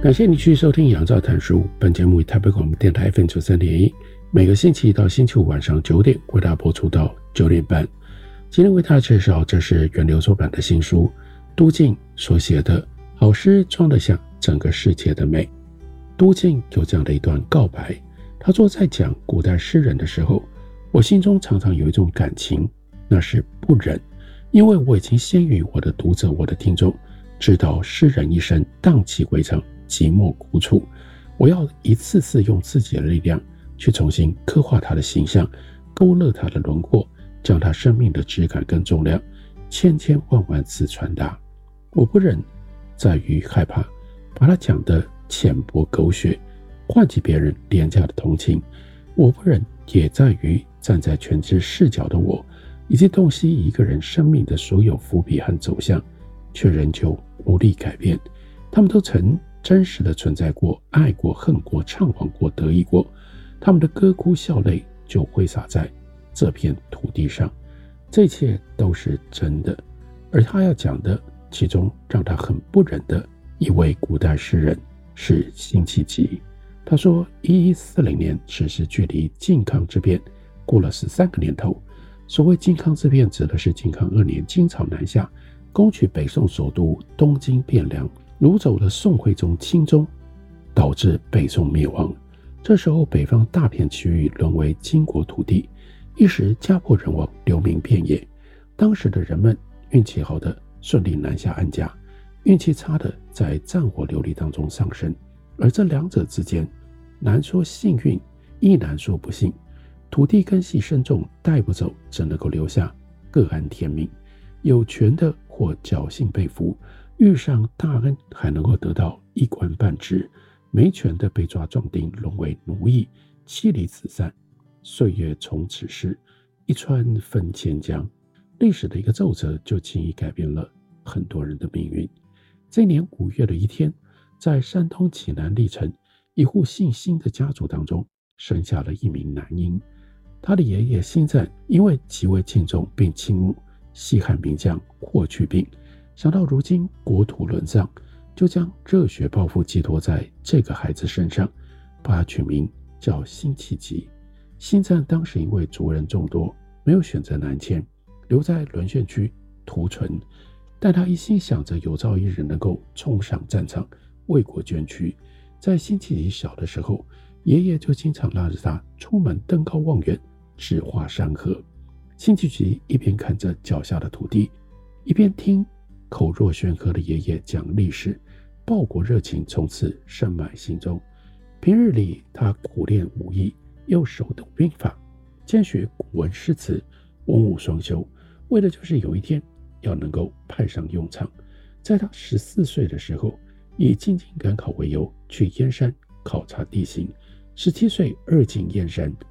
感谢你继续收听杨照谈书，本节目以台北广播电台 FM93.1，每个星期一到星期五晚上9点为大家播出到9点半。今天为大家介绍，这是源流出版的新书，都敬所写的《好诗装得像整个世界的美》。都敬有这样的一段告白，他说，在讲古代诗人的时候，我心中常常有一种感情，那是不忍，因为我已经先于我的读者、我的听众知道诗人一生荡气回肠，寂寞苦楚，我要一次次用自己的力量去重新刻画他的形象，勾勒他的轮廓，将他生命的质感跟重量千千万万次传达。我不忍在于害怕把他讲得浅薄狗血，唤起别人廉价的同情。我不忍也在于站在全知视角的我，以及洞悉一个人生命的所有伏笔和走向，却仍旧无力改变。他们都曾真实的存在过，爱过，恨过，怅惘过，得意过，他们的歌哭笑泪就挥洒在这片土地上，这一切都是真的。而他要讲的，其中让他很不忍的一位古代诗人是辛弃疾。他说1140年，此时距离靖康之变过了13个年头。所谓靖康之变，指的是靖康2年，金朝南下，攻取北宋首都东京汴梁，掳走了宋徽宗钦宗，导致北宋灭亡。这时候北方大片区域沦为金国土地，一时家破人亡，流民遍野。当时的人们运气好的顺利南下安家，运气差的在战火流离当中丧生。而这两者之间，难说幸运，亦难说不幸。土地根系深重，带不走，只能够留下各安天命。有权的或侥幸被俘，遇上大恩还能够得到一官半职，没权的被抓壮丁，沦为奴役，妻离子散。岁月从此逝，一川分千江。历史的一个奏折就轻易改变了很多人的命运。这年5月的一天，在山东济南历城一户姓辛的家族当中，生下了一名男婴。他的爷爷辛赞因为极为敬重并倾慕西汉名将霍去病，想到如今国土沦丧，就将热血抱负寄托在这个孩子身上，把他取名叫辛弃疾。辛赞当时因为族人众多，没有选择南迁，留在沦陷区图存，但他一心想着有朝一日能够冲上战场，为国捐躯。在辛弃疾小的时候，爷爷就经常拉着他出门登高望远，指画山河。辛弃疾一边看着脚下的土地，一边听口若悬河的爷爷讲历史，报国热情从此深埋心中。平日里他苦练武艺，又熟读兵法，兼学古文诗词，文武双修，为的就是有一天要能够派上用场。在他14岁的时候，以进京赶考为由去燕山考察地形，17岁2进燕山，